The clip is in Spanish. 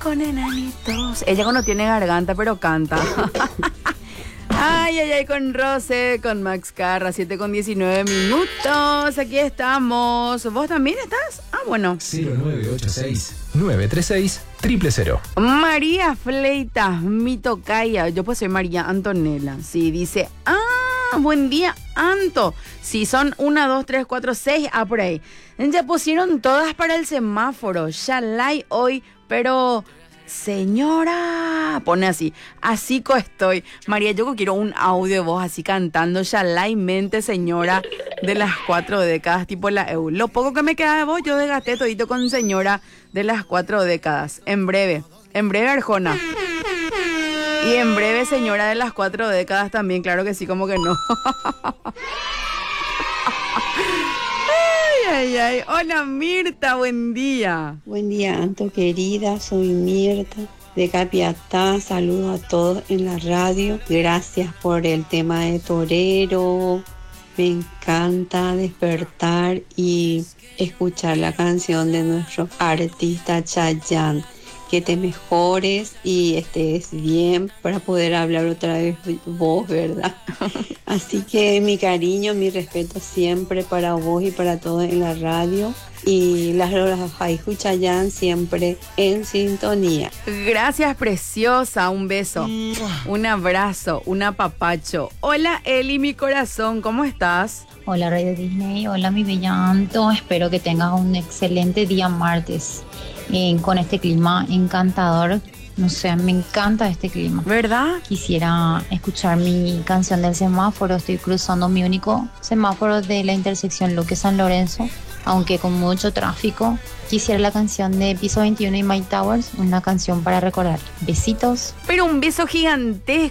con enanitos. Ella cuando tiene garganta, pero canta. Ay, ay, ay, con Rose, con Max Carra, 7:19. Aquí estamos. ¿Vos también estás? Ah, bueno. 0986-936-000. María Fleitas, mi tocaya. Yo pues soy María Antonella. Sí, dice, buen día, Anto. Sí, son 1, 2, 3, 4, 6. Por ahí. Ya pusieron todas para el semáforo. Ya la hay hoy, pero... Señora, pone así estoy. María, yo quiero un audio de voz así cantando Shalai mente, señora, de las 4 décadas, tipo la EU. Lo poco que me queda de voz, yo desgasté todito con señora de las 4 décadas. En breve, Arjona. Y en breve, señora de las 4 décadas también, claro que sí, como que no. Ay, ay. Hola Mirta, buen día. Buen día, Anto querida, soy Mirta de Capiatá. Saludos a todos en la radio. Gracias por el tema de torero. Me encanta despertar y escuchar la canción de nuestro artista Chayanne. Que te mejores y estés bien para poder hablar otra vez vos, ¿verdad? Así que mi cariño, mi respeto siempre para vos y para todos en la radio. Y las Haihu Chayanne siempre en sintonía. Gracias, preciosa. Un beso, un abrazo, un apapacho. Hola, Eli, mi corazón, ¿cómo estás? Hola, Rey de Disney. Hola, mi bella Anto. Espero que tengas un excelente día martes. Con este clima encantador, no sé, me encanta este clima. ¿Verdad? Quisiera escuchar mi canción del semáforo. Estoy cruzando mi único semáforo de la intersección Luque San Lorenzo, aunque con mucho tráfico. Quisiera la canción de Piso 21 y Mike Towers, una canción para recordar. Besitos. Pero un beso gigantesco.